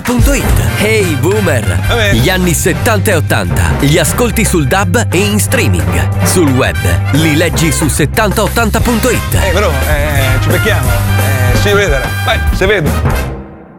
7080.it. Hey Boomer! Vabbè. Gli anni 70 e 80 li ascolti sul DAB e in streaming. Sul web li leggi su 7080.it. Bro, ci becchiamo. Si vede. Vai, si vede.